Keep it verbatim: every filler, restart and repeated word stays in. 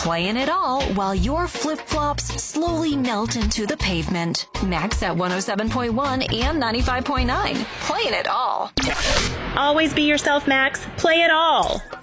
Playing it all while your flip-flops slowly melt into the pavement. Max at one oh seven point one and ninety-five point nine. Playing it all. Always be yourself, Max. Play it all.